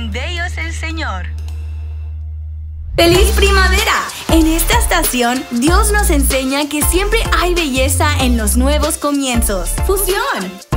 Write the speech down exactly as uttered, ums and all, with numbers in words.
cuán bello es el Señor. ¡Feliz primavera! En esta estación, Dios nos enseña que siempre hay belleza en los nuevos comienzos. ¡Fusión!